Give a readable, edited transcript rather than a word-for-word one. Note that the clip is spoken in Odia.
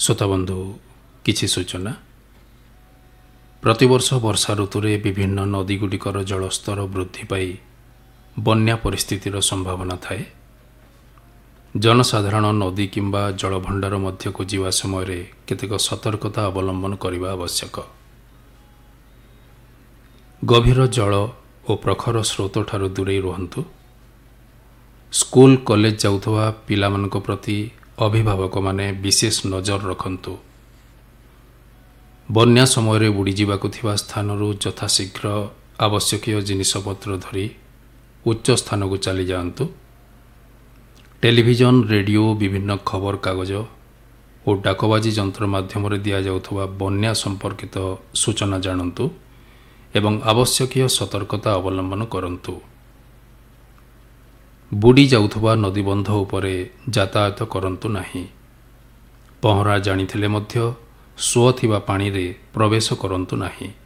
ଶ୍ରୋତାବନ୍ଧୁ କିଛି ସୂଚନା। ପ୍ରତିବର୍ଷ ବର୍ଷା ଋତୁରେ ବିଭିନ୍ନ ନଦୀଗୁଡ଼ିକର ଜଳସ୍ତର ବୃଦ୍ଧି ପାଇ ବନ୍ୟା ପରିସ୍ଥିତିର ସମ୍ଭାବନା ଥାଏ। ଜନସାଧାରଣ ନଦୀ କିମ୍ବା ଜଳଭଣ୍ଡାର ମଧ୍ୟକୁ ଯିବା ସମୟରେ କେତେକ ସତର୍କତା ଅବଲମ୍ବନ କରିବା ଆବଶ୍ୟକ। ଗଭୀର ଜଳ ଓ ପ୍ରଖର ସ୍ରୋତଠାରୁ ଦୂରେଇ ରୁହନ୍ତୁ। ସ୍କୁଲ କଲେଜ ଯାଉଥିବା ପିଲାମାନଙ୍କ ପ୍ରତି ଅଭିଭାବକମାନେ ବିଶେଷ ନଜର ରଖନ୍ତୁ। ବନ୍ୟା ସମୟରେ ବୁଡ଼ିଯିବାକୁ ଥିବା ସ୍ଥାନରୁ ଯଥାଶୀଘ୍ର ଆବଶ୍ୟକୀୟ ଜିନିଷପତ୍ର ଧରି ଉଚ୍ଚ ସ୍ଥାନକୁ ଚାଲିଯାଆନ୍ତୁ। ଟେଲିଭିଜନ, ରେଡ଼ିଓ, ବିଭିନ୍ନ ଖବରକାଗଜ ଓ ଡାକବାଜି ଯନ୍ତ୍ର ମାଧ୍ୟମରେ ଦିଆଯାଉଥିବା ବନ୍ୟା ସମ୍ପର୍କିତ ସୂଚନା ଜାଣନ୍ତୁ ଏବଂ ଆବଶ୍ୟକୀୟ ସତର୍କତା ଅବଲମ୍ବନ କରନ୍ତୁ। ବୁଡ଼ି ଯାଉଥିବା ନଦୀବନ୍ଧ ଉପରେ ଯାତାୟାତ କରନ୍ତୁ ନାହିଁ। ପହଁରା ଜାଣିଥିଲେ ମଧ୍ୟ ସୁଅ ଥିବା ପାଣିରେ ପ୍ରବେଶ କରନ୍ତୁ ନାହିଁ।